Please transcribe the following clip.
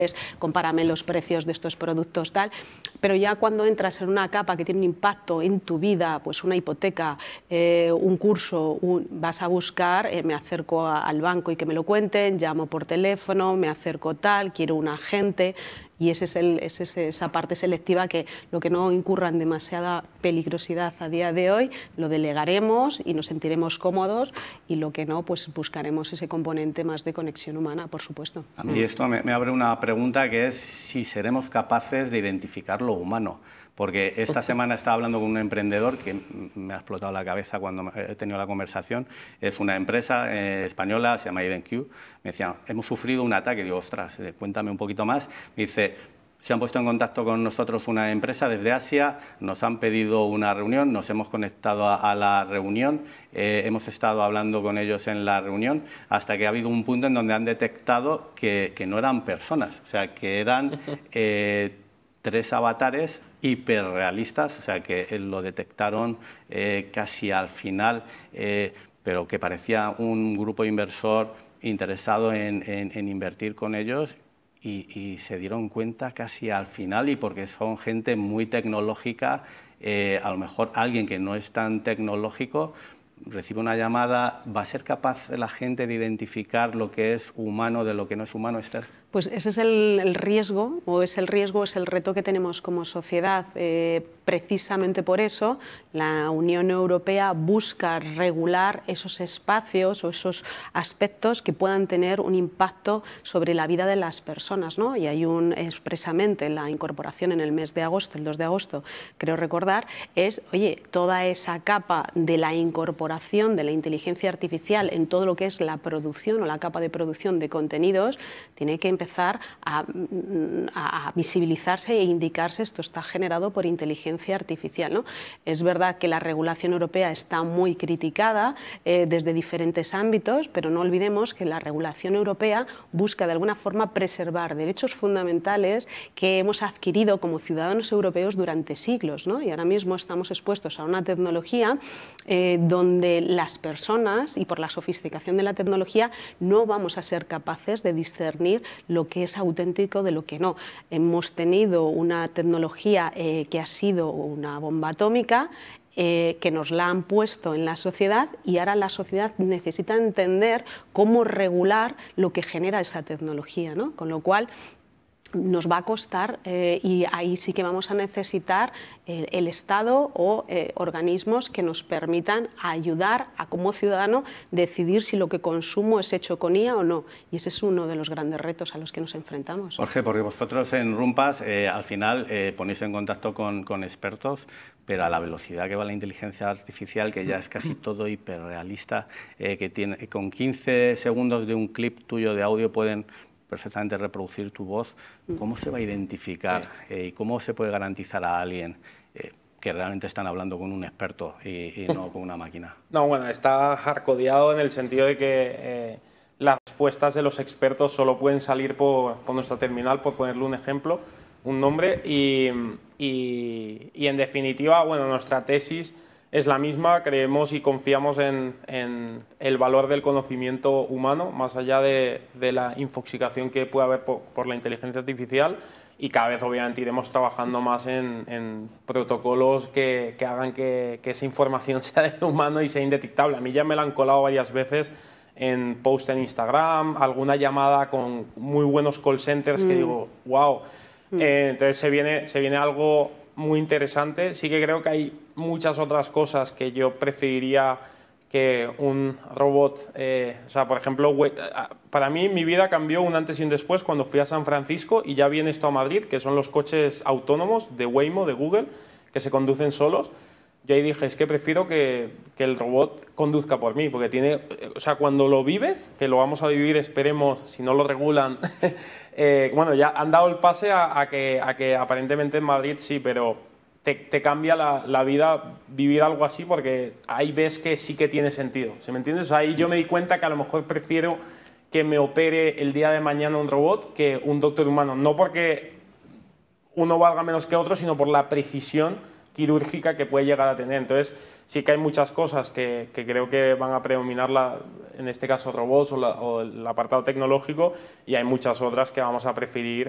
compárame los precios de estos productos, tal, pero ya cuando entras en una capa que tiene un impacto en tu vida, pues una hipoteca, un curso, vas a buscar, me acerco al banco y que me lo cuenten, llamo por teléfono, me acerco tal, quiero un agente, y es esa parte selectiva que lo que no incurra en demasiada peligrosidad a día de hoy, lo delegaremos y nos sentiremos cómodos, y lo que no, pues buscaremos ese componente más de conexión humana, por supuesto. A mí esto me abre una pregunta, que es si seremos capaces de identificar lo humano. Porque esta semana estaba hablando con un emprendedor que me ha explotado la cabeza cuando he tenido la conversación. Es una empresa española, se llama IdenQ. Me decía, hemos sufrido un ataque. Digo, ostras, cuéntame un poquito más. Me dice, se han puesto en contacto con nosotros una empresa desde Asia, nos han pedido una reunión, nos hemos conectado a la reunión, hemos estado hablando con ellos en la reunión, hasta que ha habido un punto en donde han detectado que no eran personas, o sea, que eran 3 avatares hiperrealistas, o sea, que lo detectaron casi al final, pero que parecía un grupo inversor interesado en invertir con ellos, y se dieron cuenta casi al final, y porque son gente muy tecnológica, a lo mejor alguien que no es tan tecnológico recibe una llamada, ¿va a ser capaz la gente de identificar lo que es humano de lo que no es humano, Esther? Pues ese es el riesgo, o es el reto que tenemos como sociedad. Precisamente por eso la Unión Europea busca regular esos espacios o esos aspectos que puedan tener un impacto sobre la vida de las personas, ¿no? Y hay expresamente la incorporación en el mes de agosto, el 2 de agosto, creo recordar, es, oye, toda esa capa de la incorporación de la inteligencia artificial en todo lo que es la producción o la capa de producción de contenidos, tiene que empezar a visibilizarse e indicarse, esto está generado por inteligencia artificial, ¿no? Es verdad que la regulación europea está muy criticada desde diferentes ámbitos, pero no olvidemos que la regulación europea busca de alguna forma preservar derechos fundamentales que hemos adquirido como ciudadanos europeos durante siglos, ¿no? Y ahora mismo estamos expuestos a una tecnología donde las personas, y por la sofisticación de la tecnología, no vamos a ser capaces de discernir lo que es auténtico de lo que no. Hemos tenido una tecnología que ha sido una bomba atómica, que nos la han puesto en la sociedad, y ahora la sociedad necesita entender cómo regular lo que genera esa tecnología, ¿no? Con lo cual nos va a costar, y ahí sí que vamos a necesitar el Estado o organismos que nos permitan ayudar a, como ciudadano, decidir si lo que consumo es hecho con IA o no. Y ese es uno de los grandes retos a los que nos enfrentamos. Jorge, porque vosotros en Rumpas al final ponéis en contacto con expertos, pero a la velocidad que va la inteligencia artificial, que ya es casi todo hiperrealista, que tiene, con 15 segundos de un clip tuyo de audio pueden perfectamente reproducir tu voz. ¿Cómo se va a identificar y cómo se puede garantizar a alguien que realmente están hablando con un experto y no con una máquina? No, bueno, está hardcodeado en el sentido de que las respuestas de los expertos solo pueden salir por nuestra terminal, por ponerle un ejemplo, un nombre, y en definitiva, bueno, nuestra tesis es la misma. Creemos y confiamos en el valor del conocimiento humano, más allá de la infoxicación que puede haber por la inteligencia artificial, y cada vez obviamente iremos trabajando más en protocolos que hagan que esa información sea del humano y sea indetectable. A mí ya me la han colado varias veces en post en Instagram, alguna llamada con muy buenos call centers que digo, wow. Entonces se viene algo muy interesante. Sí que creo que hay muchas otras cosas que yo preferiría que un robot, o sea, por ejemplo, para mí mi vida cambió un antes y un después cuando fui a San Francisco y ya viene esto a Madrid, que son los coches autónomos de Waymo, de Google, que se conducen solos. Yo ahí dije, es que prefiero que el robot conduzca por mí, porque tiene, o sea, cuando lo vives, que lo vamos a vivir, esperemos, si no lo regulan, bueno, ya han dado el pase a que aparentemente en Madrid sí, pero te cambia la vida vivir algo así, porque ahí ves que sí que tiene sentido, ¿sí me entiendes? O sea, ahí yo me di cuenta que a lo mejor prefiero que me opere el día de mañana un robot que un doctor humano, no porque uno valga menos que otro, sino por la precisión quirúrgica que puede llegar a tener. Entonces sí que hay muchas cosas que creo que van a predominar, en este caso robots o el apartado tecnológico, y hay muchas otras que vamos a preferir